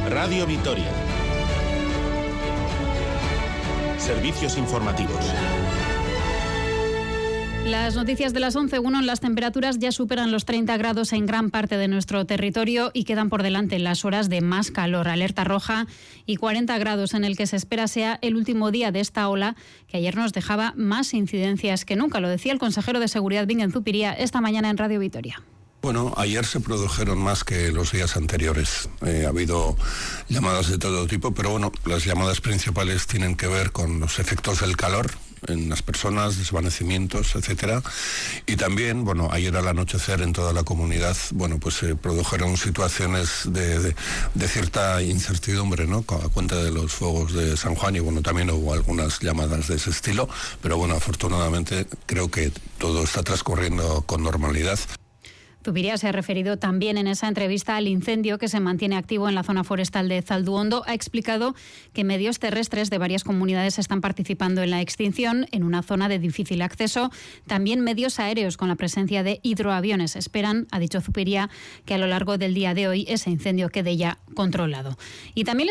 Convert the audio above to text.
Radio Vitoria. Servicios informativos. Las noticias de las 11:01. Las temperaturas ya superan los 30 grados en gran parte de nuestro territorio y quedan por delante las horas de más calor. Alerta roja y 40 grados en el que se espera sea el último día de esta ola que ayer nos dejaba más incidencias que nunca. Lo decía el consejero de Seguridad Bingen Zupiria esta mañana en Radio Vitoria. Bueno, ayer se produjeron más que los días anteriores. Ha habido llamadas de todo tipo, pero bueno, las llamadas principales tienen que ver con los efectos del calor en las personas, desvanecimientos, etcétera. Y también, bueno, ayer al anochecer en toda la comunidad, bueno, pues se produjeron situaciones de cierta incertidumbre, ¿no? A cuenta de los fuegos de San Juan, y bueno, también hubo algunas llamadas de ese estilo, pero bueno, afortunadamente creo que todo está transcurriendo con normalidad. Zupiria se ha referido también en esa entrevista al incendio que se mantiene activo en la zona forestal de Zalduondo. Ha explicado que medios terrestres de varias comunidades están participando en la extinción en una zona de difícil acceso. También medios aéreos con la presencia de hidroaviones. Esperan, ha dicho Zupiria, que a lo largo del día de hoy ese incendio quede ya controlado. Y también